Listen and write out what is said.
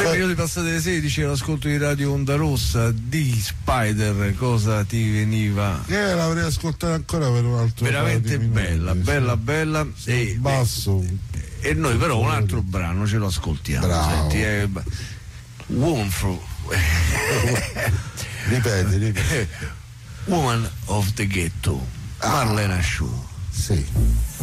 3 minuti passate le 16, l'ascolto di Radio Onda Rossa di Spider, cosa ti veniva? L'avrei ascoltata ancora per un altro veramente bella, minuti, bella e basso. E noi però un altro brano ce lo ascoltiamo. Bravo. Senti, Woman Ripeti. Woman of the Ghetto, Marlena Shaw. Sì.